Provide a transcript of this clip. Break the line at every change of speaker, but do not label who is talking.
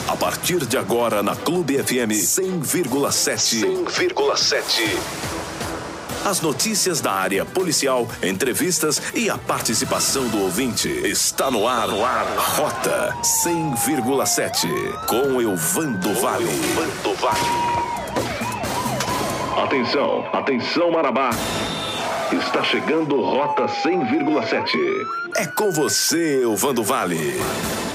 A partir de agora na Clube FM 100,7. 100,7. As notícias da área policial, entrevistas e a participação do ouvinte. Está no ar. Rota 100,7 com Elvando Vale. Atenção Marabá. Está chegando Rota 100,7. É com você, Elvando Vale.